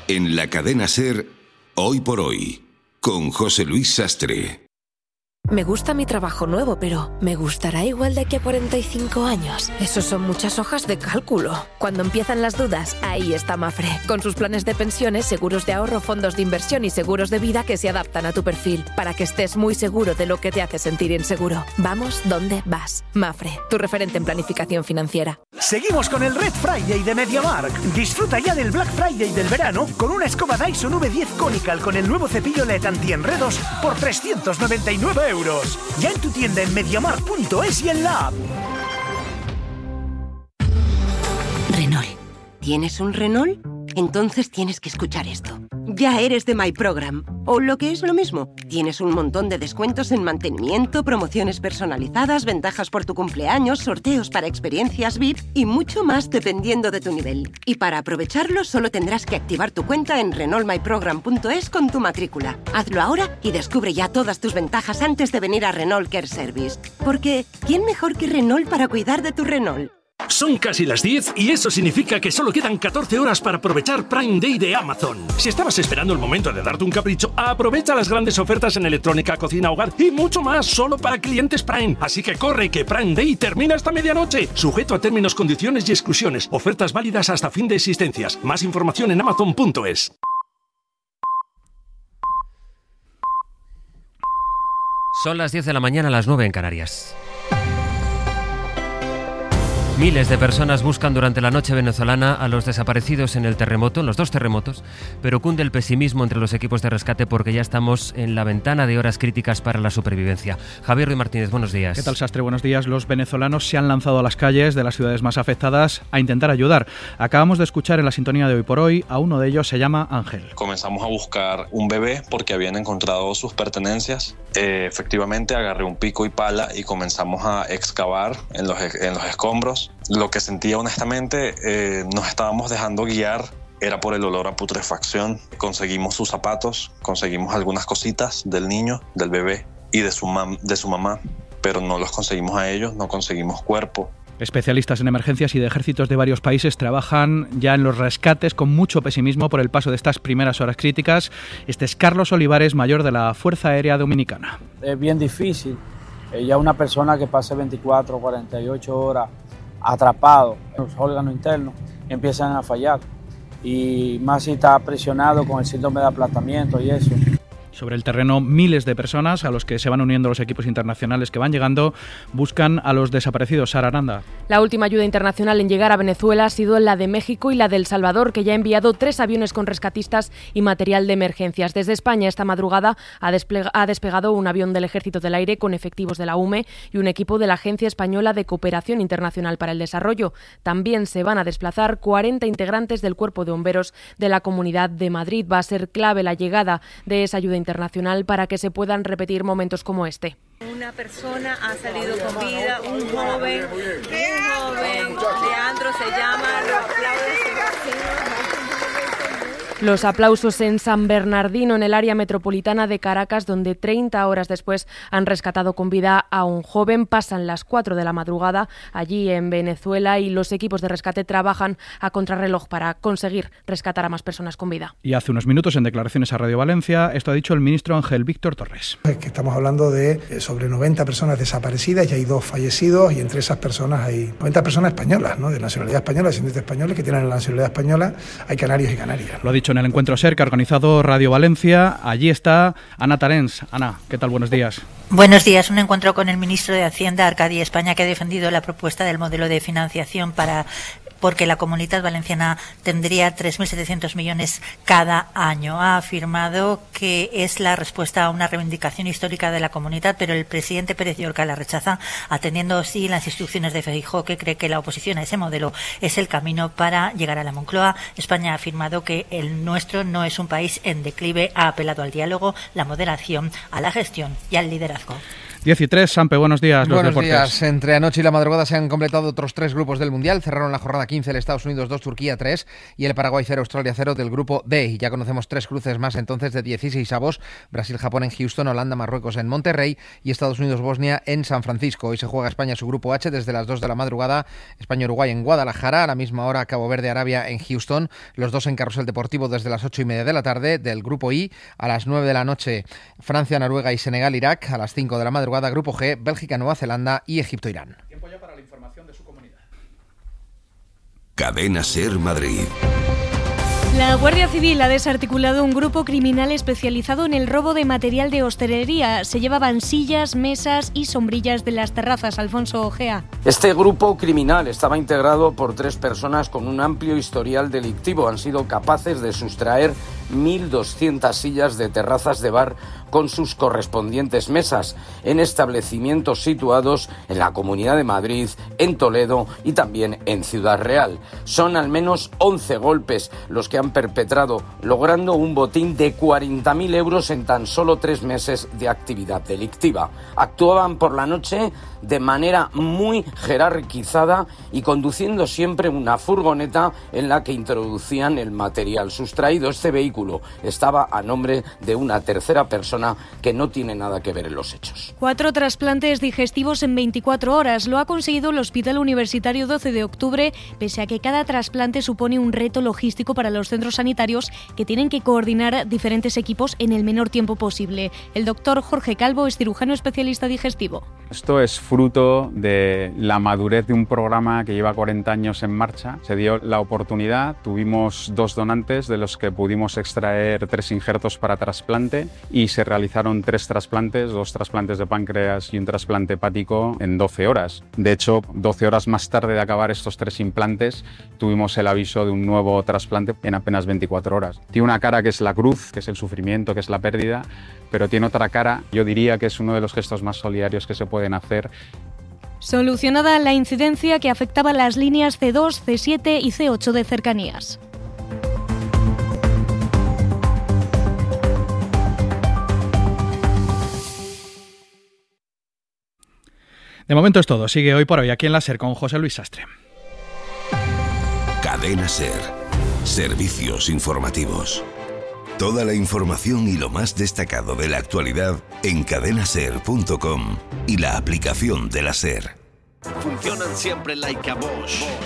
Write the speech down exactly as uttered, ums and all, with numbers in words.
En la cadena SER, Hoy por Hoy, con José Luis Sastre. Me gusta mi trabajo nuevo, pero ¿me gustará igual de aquí a cuarenta y cinco años? Eso son muchas hojas de cálculo. Cuando empiezan las dudas, ahí está Mapfre, con sus planes de pensiones, seguros de ahorro, fondos de inversión y seguros de vida que se adaptan a tu perfil, para que estés muy seguro de lo que te hace sentir inseguro. Vamos donde vas. Mapfre, tu referente en planificación financiera. Seguimos con el Red Friday de MediaMarkt. Disfruta ya del Black Friday del verano con una escoba Dyson V diez Conical con el nuevo cepillo L E D anti-enredos por trescientos noventa y nueve euros. Ya en tu tienda en mediamarkt punto es y en la app. Renault. ¿Tienes un Renault? Entonces tienes que escuchar esto. Ya eres de My Program. O lo que es lo mismo, tienes un montón de descuentos en mantenimiento, promociones personalizadas, ventajas por tu cumpleaños, sorteos para experiencias V I P y mucho más dependiendo de tu nivel. Y para aprovecharlo solo tendrás que activar tu cuenta en renault my program punto es con tu matrícula. Hazlo ahora y descubre ya todas tus ventajas antes de venir a Renault Care Service. Porque, ¿quién mejor que Renault para cuidar de tu Renault? Son casi las diez y eso significa que solo quedan catorce horas para aprovechar Prime Day de Amazon. Si estabas esperando el momento de darte un capricho, aprovecha las grandes ofertas en electrónica, cocina, hogar y mucho más solo para clientes Prime. Así que corre, que Prime Day termina esta medianoche. Sujeto a términos, condiciones y exclusiones. Ofertas válidas hasta fin de existencias. Más información en amazon punto es. Son las diez de la mañana, las nueve en Canarias. Miles de personas buscan durante la noche venezolana a los desaparecidos en el terremoto, en los dos terremotos, pero cunde el pesimismo entre los equipos de rescate porque ya estamos en la ventana de horas críticas para la supervivencia. Javier Ruiz Martínez, buenos días. ¿Qué tal, Sastre? Buenos días. Los venezolanos se han lanzado a las calles de las ciudades más afectadas a intentar ayudar. Acabamos de escuchar en la sintonía de Hoy por Hoy a uno de ellos, se llama Ángel. Comenzamos a buscar un bebé porque habían encontrado sus pertenencias. Eh, efectivamente, agarré un pico y pala y comenzamos a excavar en los, en los escombros. Lo que sentía honestamente, eh, nos estábamos dejando guiar, era por el olor a putrefacción. Conseguimos sus zapatos, conseguimos algunas cositas del niño, del bebé y de su, mam- de su mamá, pero no los conseguimos a ellos, no conseguimos cuerpo. Especialistas en emergencias y de ejércitos de varios países trabajan ya en los rescates con mucho pesimismo por el paso de estas primeras horas críticas. Este es Carlos Olivares, mayor de la Fuerza Aérea Dominicana. Es bien difícil, eh, ya una persona que pase veinticuatro, cuarenta y ocho horas atrapado, los órganos internos empiezan a fallar y más si está presionado con el síndrome de aplastamiento y eso. Sobre el terreno, miles de personas a los que se van uniendo los equipos internacionales que van llegando buscan a los desaparecidos. Sara Aranda. La última ayuda internacional en llegar a Venezuela ha sido la de México y la de El Salvador, que ya ha enviado tres aviones con rescatistas y material de emergencias. Desde España, esta madrugada ha, despleg- ha despegado un avión del Ejército del Aire con efectivos de la U M E y un equipo de la Agencia Española de Cooperación Internacional para el Desarrollo. También se van a desplazar cuarenta integrantes del Cuerpo de Bomberos de la Comunidad de Madrid. Va a ser clave la llegada de esa ayuda internacional internacional para que se puedan repetir momentos como este. Una persona ha salido con vida, un joven, un joven, Leandro se llama, los aplausos. Los aplausos en San Bernardino, en el área metropolitana de Caracas, donde treinta horas después han rescatado con vida a un joven. Pasan las cuatro de la madrugada allí en Venezuela y los equipos de rescate trabajan a contrarreloj para conseguir rescatar a más personas con vida. Y hace unos minutos, en declaraciones a Radio Valencia, esto ha dicho el ministro Ángel Víctor Torres. Es que estamos hablando de sobre noventa personas desaparecidas y hay dos fallecidos, y entre esas personas hay noventa personas españolas, ¿no? De nacionalidad española, descendientes españoles que tienen la nacionalidad española. Hay canarios y canarias. Lo ha dicho en el encuentro SER que ha organizado Radio Valencia. Allí está Ana Tarens. Ana, ¿qué tal? Buenos días. Buenos días. Un encuentro con el ministro de Hacienda, Arcadi España, que ha defendido la propuesta del modelo de financiación para porque la Comunitat Valenciana tendría tres mil setecientos millones cada año. Ha afirmado que es la respuesta a una reivindicación histórica de la comunidad, pero el presidente Pérez Llorca la rechaza, atendiendo sí las instrucciones de Feijóo, que cree que la oposición a ese modelo es el camino para llegar a la Moncloa. España ha afirmado que el nuestro no es un país en declive, ha apelado al diálogo, la moderación, a la gestión y al liderazgo. diez y tres, Sampe, buenos días. Los Buenos deportes. días. Entre anoche y la madrugada se han completado otros tres grupos del Mundial. Cerraron la jornada quince el Estados Unidos dos, Turquía tres y el Paraguay cero, Australia cero del grupo D. Y ya conocemos tres cruces más entonces de dieciséis avos. Brasil-Japón en Houston, Holanda-Marruecos en Monterrey y Estados Unidos-Bosnia en San Francisco. Hoy se juega España su grupo H desde las dos de la madrugada. España-Uruguay en Guadalajara. A la misma hora Cabo Verde-Arabia en Houston. Los dos en Carrusel Deportivo desde las ocho y media de la tarde. Del grupo I a las nueve de la noche Francia, Noruega y Senegal-Irak. A las cinco de la madrugada grupo G, Bélgica, Nueva Zelanda y Egipto-Irán. Tiempo ya para la información de su comunidad. Cadena SER Madrid. La Guardia Civil ha desarticulado un grupo criminal especializado en el robo de material de hostelería. Se llevaban sillas, mesas y sombrillas de las terrazas. Alfonso Ojea. Este grupo criminal estaba integrado por tres personas con un amplio historial delictivo. Han sido capaces de sustraer mil doscientas sillas de terrazas de bar con sus correspondientes mesas en establecimientos situados en la Comunidad de Madrid, en Toledo y también en Ciudad Real. Son al menos once golpes los que han perpetrado, logrando un botín de cuarenta mil euros en tan solo tres meses de actividad delictiva. Actuaban por la noche de manera muy jerarquizada y conduciendo siempre una furgoneta en la que introducían el material sustraído. Este vehículo estaba a nombre de una tercera persona que no tiene nada que ver en los hechos. Cuatro trasplantes digestivos en veinticuatro horas. Lo ha conseguido el Hospital Universitario doce de octubre, pese a que cada trasplante supone un reto logístico para los centros sanitarios que tienen que coordinar diferentes equipos en el menor tiempo posible. El doctor Jorge Calvo es cirujano especialista digestivo. Esto es fruto de la madurez de un programa que lleva cuarenta años en marcha. Se dio la oportunidad, tuvimos dos donantes de los que pudimos extraer tres injertos para trasplante y se realizaron tres trasplantes, dos trasplantes de páncreas y un trasplante hepático en doce horas. De hecho, doce horas más tarde de acabar estos tres implantes, tuvimos el aviso de un nuevo trasplante en apenas veinticuatro horas. Tiene una cara que es la cruz, que es el sufrimiento, que es la pérdida, pero tiene otra cara, yo diría que es uno de los gestos más solidarios que se pueden hacer. Solucionada la incidencia que afectaba las líneas ce dos, ce siete y ce ocho de cercanías. De momento es todo. Sigue Hoy por Hoy aquí en la SER con José Luis Sastre. Cadena SER. Servicios informativos. Toda la información y lo más destacado de la actualidad en cadena ser punto com y la aplicación de la SER. Funcionan siempre like a Bosch.